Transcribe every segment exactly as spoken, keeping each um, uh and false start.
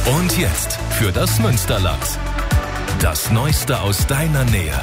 Und jetzt für das Münsterland. Das Neueste aus deiner Nähe.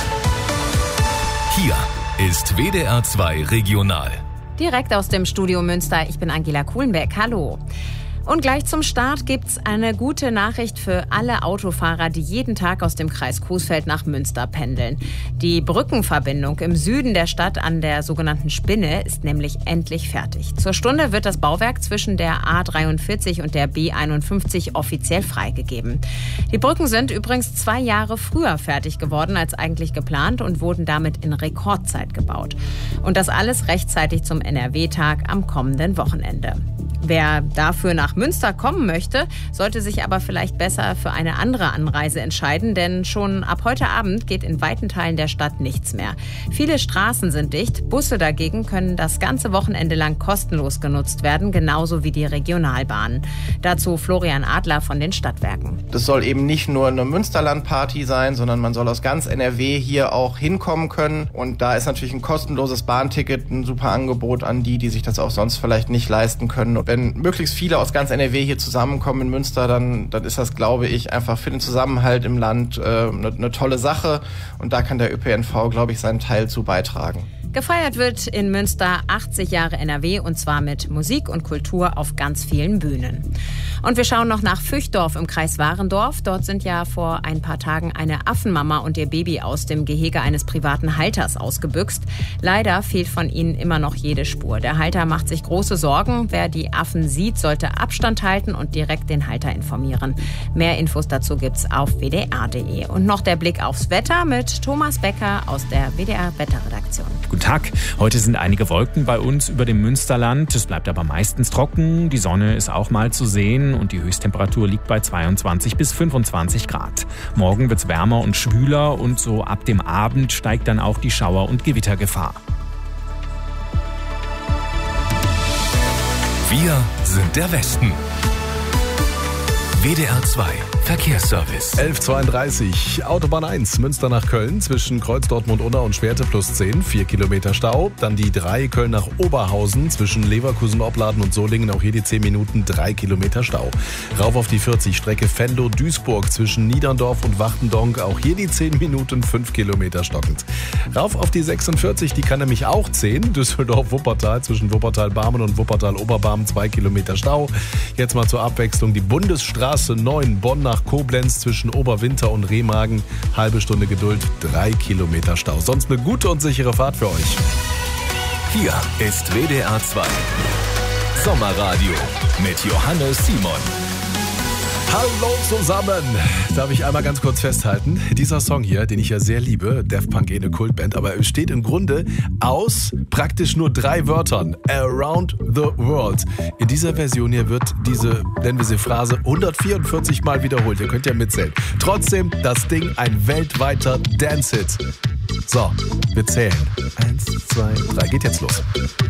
Hier ist W D R zwei Regional. Direkt aus dem Studio Münster. Ich bin Angela Kuhlenbeck. Hallo. Und gleich zum Start gibt's eine gute Nachricht für alle Autofahrer, die jeden Tag aus dem Kreis Coesfeld nach Münster pendeln. Die Brückenverbindung im Süden der Stadt an der sogenannten Spinne ist nämlich endlich fertig. Zur Stunde wird das Bauwerk zwischen der A dreiundvierzig und der B einundfünfzig offiziell freigegeben. Die Brücken sind übrigens zwei Jahre früher fertig geworden als eigentlich geplant und wurden damit in Rekordzeit gebaut. Und das alles rechtzeitig zum N R W-Tag am kommenden Wochenende. Wer dafür nach Münster kommen möchte, sollte sich aber vielleicht besser für eine andere Anreise entscheiden, denn schon ab heute Abend geht in weiten Teilen der Stadt nichts mehr. Viele Straßen sind dicht, Busse dagegen können das ganze Wochenende lang kostenlos genutzt werden, genauso wie die Regionalbahnen. Dazu Florian Adler von den Stadtwerken. Das soll eben nicht nur eine Münsterland-Party sein, sondern man soll aus ganz N R W hier auch hinkommen können. Und da ist natürlich ein kostenloses Bahnticket ein super Angebot an die, die sich das auch sonst vielleicht nicht leisten können. Und wenn möglichst viele aus ganz N R W hier zusammenkommen in Münster, dann, dann ist das, glaube ich, einfach für den Zusammenhalt im Land äh, eine, eine tolle Sache. Und da kann der Ö P N V, glaube ich, seinen Teil zu beitragen. Gefeiert wird in Münster achtzig Jahre N R W und zwar mit Musik und Kultur auf ganz vielen Bühnen. Und wir schauen noch nach Füchdorf im Kreis Warendorf. Dort sind ja vor ein paar Tagen eine Affenmama und ihr Baby aus dem Gehege eines privaten Halters ausgebüxt. Leider fehlt von ihnen immer noch jede Spur. Der Halter macht sich große Sorgen. Wer die Affen sieht, sollte Abstand halten und direkt den Halter informieren. Mehr Infos dazu gibt's auf w d r punkt d e. Und noch der Blick aufs Wetter mit Thomas Becker aus der W D R Wetterredaktion. Guten Tag. Heute sind einige Wolken bei uns über dem Münsterland. Es bleibt aber meistens trocken. Die Sonne ist auch mal zu sehen und die Höchsttemperatur liegt bei zweiundzwanzig bis fünfundzwanzig Grad. Morgen wird's wärmer und schwüler und so ab dem Abend steigt dann auch die Schauer- und Gewittergefahr. Wir sind der Westen. W D R zwei Verkehrsservice. elf Uhr zweiunddreißig, Autobahn eins, Münster nach Köln, zwischen Kreuz Dortmund-Unna und Schwerte plus zehn, vier Kilometer Stau. Dann die drei, Köln nach Oberhausen, zwischen Leverkusen-Opladen und Solingen, auch hier die zehn Minuten, drei Kilometer Stau. Rauf auf die vierzig, Strecke Venlo-Duisburg, zwischen Niederndorf und Wachtendonk, auch hier die zehn Minuten, fünf Kilometer stockend. Rauf auf die sechsundvierzig, die kann nämlich auch zehn, Düsseldorf-Wuppertal, zwischen Wuppertal-Barmen und Wuppertal-Oberbarmen, zwei Kilometer Stau. Jetzt mal zur Abwechslung die Bundesstraße neun, Bonn nach Koblenz, zwischen Oberwinter und Remagen, halbe Stunde Geduld, drei Kilometer Stau. Sonst eine gute und sichere Fahrt für euch. Hier ist W D R zwei Sommerradio mit Johannes Simon. Hallo zusammen! Darf ich einmal ganz kurz festhalten? Dieser Song hier, den ich ja sehr liebe, Daft Punk, eh eine Kultband, aber es besteht im Grunde aus praktisch nur drei Wörtern. Around the World. In dieser Version hier wird diese, nennen wir sie Phrase, hundertvierundvierzig Mal wiederholt. Ihr könnt ja mitzählen. Trotzdem das Ding ein weltweiter Dance-Hit. So, wir zählen. Eins, zwei, drei. Geht jetzt los.